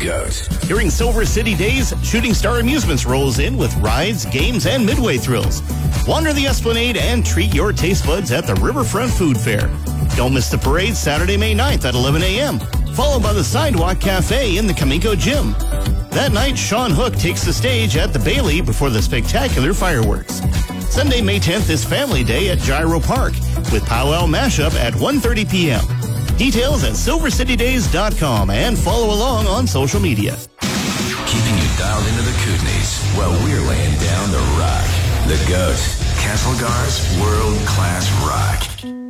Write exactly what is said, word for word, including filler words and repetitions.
GOAT. During Silver City Days, Shooting Star Amusements rolls in with rides, games, and midway thrills. Wander the Esplanade and treat your taste buds at the Riverfront Food Fair. Don't miss the parade Saturday, May ninth at eleven a.m., followed by the Sidewalk Cafe in the Kamiko Gym. That night, Sean Hook takes the stage at the Bailey before the spectacular fireworks. Sunday, May tenth is Family Day at Gyro Park with Powwow Mashup at one thirty p.m. Details at silver city days dot com and follow along on social media. Keeping you dialed into the Kootenays while we're laying down the rock. The GOAT. Castlegar's world-class rock.